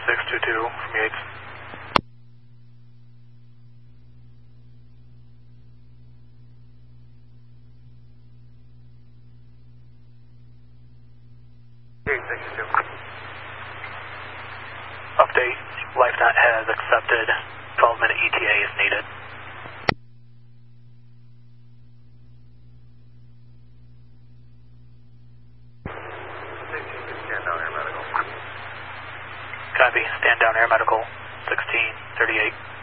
622 from Yates. Update, LifeNet has accepted 12-minute ETA if needed. Stand down air medical. Copy, stand down air medical, 1638.